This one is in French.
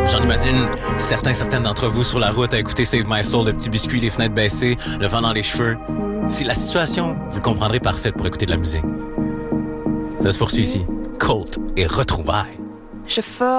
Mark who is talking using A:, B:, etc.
A: J'en imagine certaines d'entre vous sur la route à écouter Save My Soul, le petit biscuit, les fenêtres baissées, le vent dans les cheveux. Si la situation, vous comprendrez, parfaite pour écouter de la musique. Ça se poursuit ici. Colt et retrouvailles.